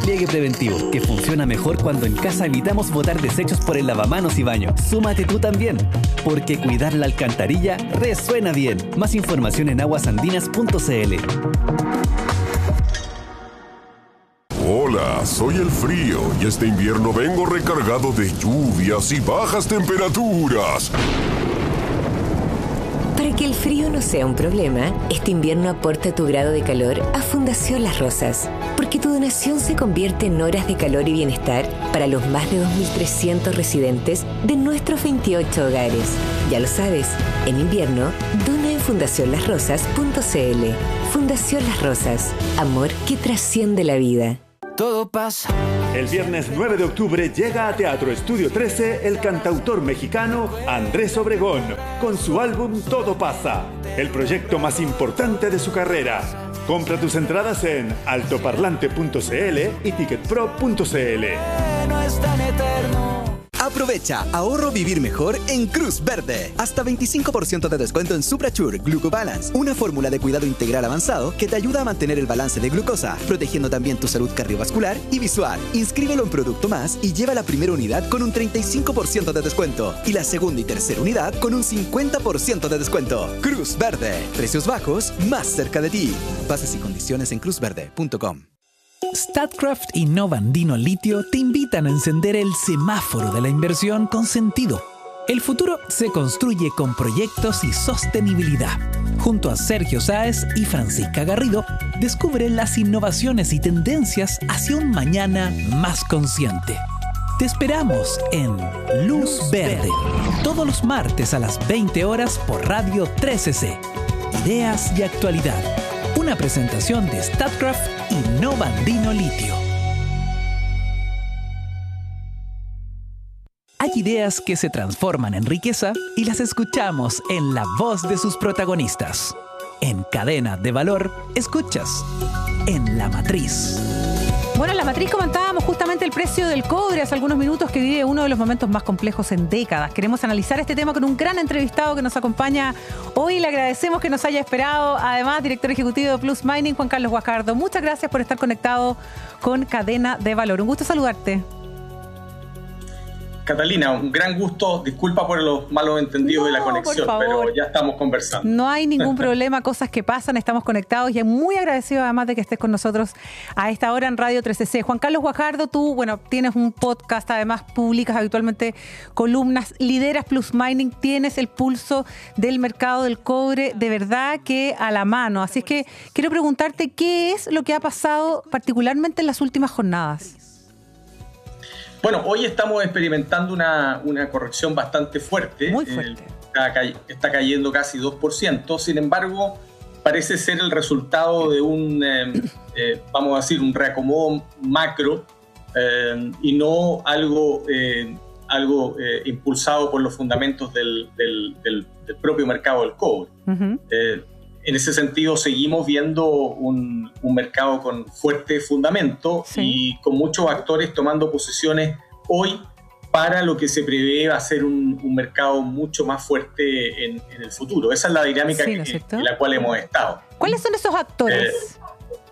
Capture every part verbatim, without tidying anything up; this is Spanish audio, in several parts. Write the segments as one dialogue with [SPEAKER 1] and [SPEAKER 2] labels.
[SPEAKER 1] Despliegue preventivo, que funciona mejor cuando en casa evitamos botar desechos por el lavamanos y baño. Súmate tú también, porque cuidar la alcantarilla resuena bien. Más información en aguasandinas punto c l.
[SPEAKER 2] Hola, soy el frío y este invierno vengo recargado de lluvias y bajas temperaturas.
[SPEAKER 3] Para que el frío no sea un problema, este invierno aporta tu grado de calor a Fundación Las Rosas, porque tu donación se convierte en horas de calor y bienestar para los más de dos mil trescientos residentes de nuestros veintiocho hogares. Ya lo sabes, en invierno, dona en fundación las rosas punto c l. Fundación Las Rosas, amor que trasciende la vida.
[SPEAKER 4] Todo pasa.
[SPEAKER 5] El viernes nueve de octubre llega a Teatro Estudio trece el cantautor mexicano Andrés Obregón con su álbum Todo Pasa, el proyecto más importante de su carrera. Compra tus entradas en altoparlante punto c l y ticketpro punto c l.
[SPEAKER 4] No es tan eterno.
[SPEAKER 6] Aprovecha ahorro vivir mejor en Cruz Verde. Hasta veinticinco por ciento de descuento en Suprachur Glucobalance, una fórmula de cuidado integral avanzado que te ayuda a mantener el balance de glucosa, protegiendo también tu salud cardiovascular y visual. Inscríbelo en Producto Más y lleva la primera unidad con un treinta y cinco por ciento de descuento y la segunda y tercera unidad con un cincuenta por ciento de descuento. Cruz Verde. Precios bajos más cerca de ti. Bases y condiciones en cruz verde punto com.
[SPEAKER 7] Statkraft y Novandino Litio te invitan a encender el semáforo de la inversión con sentido. El futuro se construye con proyectos y sostenibilidad. Junto a Sergio Sáez y Francisca Garrido, descubre las innovaciones y tendencias hacia un mañana más consciente. Te esperamos en Luz Verde, todos los martes a las veinte horas por Radio trece C. Ideas y actualidad. Una presentación de Statkraft y Novandino Litio. Hay ideas que se transforman en riqueza y las escuchamos en la voz de sus protagonistas. En Cadena de Valor, escuchas En la Matriz.
[SPEAKER 8] Bueno, en La Matriz comentábamos justamente el precio del cobre hace algunos minutos, que vive uno de los momentos más complejos en décadas. Queremos analizar este tema con un gran entrevistado que nos acompaña hoy. Le agradecemos que nos haya esperado. Además, director ejecutivo de Plus Mining, Juan Carlos Guajardo. Muchas gracias por estar conectado con Cadena de Valor. Un gusto saludarte.
[SPEAKER 9] Catalina, un gran gusto. Disculpa por los malos entendidos no, de la conexión, pero ya estamos conversando.
[SPEAKER 8] No hay ningún problema, cosas que pasan, estamos conectados y muy agradecido además de que estés con nosotros a esta hora en Radio trece C. Juan Carlos Guajardo, tú, bueno, tienes un podcast, además publicas habitualmente columnas, lideras Plus Mining, tienes el pulso del mercado del cobre de verdad que a la mano. Así es que quiero preguntarte qué es lo que ha pasado particularmente en las últimas jornadas.
[SPEAKER 9] Bueno, hoy estamos experimentando una, una corrección bastante fuerte.
[SPEAKER 8] Muy fuerte.
[SPEAKER 9] Eh, está, está cayendo casi dos por ciento. Sin embargo, parece ser el resultado de un, eh, eh, vamos a decir, un reacomodo macro eh, y no algo, eh, algo eh, impulsado por los fundamentos del, del, del, del propio mercado del cobre. Uh-huh. Eh, En ese sentido, seguimos viendo un, un mercado con fuerte fundamento sí. y con muchos actores tomando posiciones hoy para lo que se prevé va a ser un, un mercado mucho más fuerte en, en el futuro. Esa es la dinámica sí, que, en la cual hemos estado.
[SPEAKER 8] ¿Cuáles son esos actores?
[SPEAKER 9] Eh,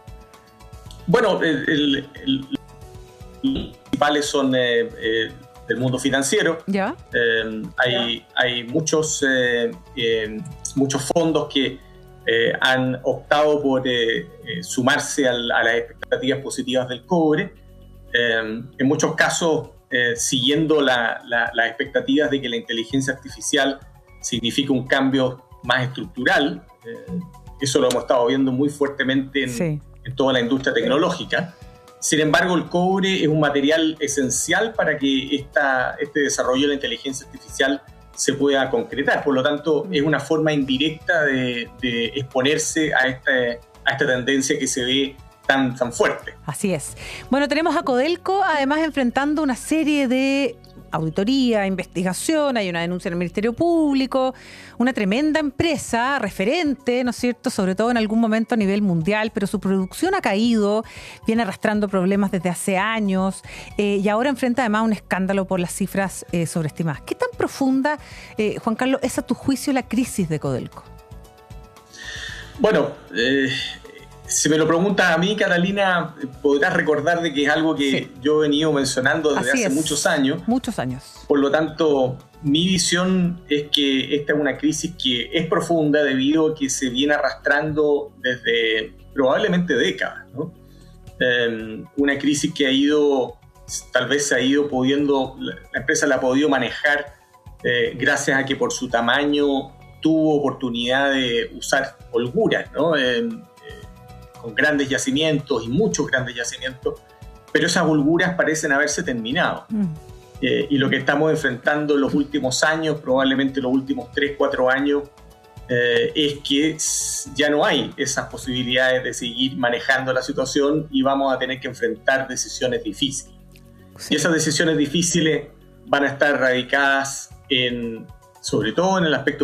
[SPEAKER 9] bueno, el, el, el, los principales son eh, eh, del mundo financiero.
[SPEAKER 8] ¿Ya?
[SPEAKER 9] Eh, hay, hay muchos, eh, eh, muchos fondos que Eh, han optado por eh, eh, sumarse al, a las expectativas positivas del cobre, eh, en muchos casos eh, siguiendo la, la, las expectativas de que la inteligencia artificial significa un cambio más estructural. Eh, eso lo hemos estado viendo muy fuertemente en, sí. en toda la industria tecnológica. Sin embargo, el cobre es un material esencial para que esta, este desarrollo de la inteligencia artificial se pueda concretar. Por lo tanto, es una forma indirecta de, de exponerse a esta, a esta tendencia que se ve tan, tan fuerte.
[SPEAKER 8] Así es. Bueno, tenemos a Codelco, además, enfrentando una serie de auditoría, investigación, hay una denuncia en el Ministerio Público, una tremenda empresa referente, ¿no es cierto?, sobre todo en algún momento a nivel mundial, pero su producción ha caído, viene arrastrando problemas desde hace años eh, y ahora enfrenta además un escándalo por las cifras eh, sobreestimadas. ¿Qué tan profunda, eh, Juan Carlos, es a tu juicio la crisis de Codelco?
[SPEAKER 9] Bueno, eh, Si me lo preguntas a mí, Catalina, podrás recordar de que es algo que sí. yo he venido mencionando desde
[SPEAKER 8] Así
[SPEAKER 9] hace
[SPEAKER 8] es.
[SPEAKER 9] muchos años.
[SPEAKER 8] Muchos años.
[SPEAKER 9] Por lo tanto, mi visión es que esta es una crisis que es profunda debido a que se viene arrastrando desde probablemente décadas, ¿no? Eh, una crisis que ha ido, tal vez se ha ido pudiendo, la empresa la ha podido manejar eh, gracias a que por su tamaño tuvo oportunidad de usar holguras, ¿no? Eh, con grandes yacimientos y muchos grandes yacimientos, pero esas holguras parecen haberse terminado. Mm. Eh, y lo que estamos enfrentando en los últimos años, probablemente los últimos tres, cuatro años, eh, es que ya no hay esas posibilidades de seguir manejando la situación y vamos a tener que enfrentar decisiones difíciles. Sí. Y esas decisiones difíciles van a estar radicadas en, sobre todo en el aspecto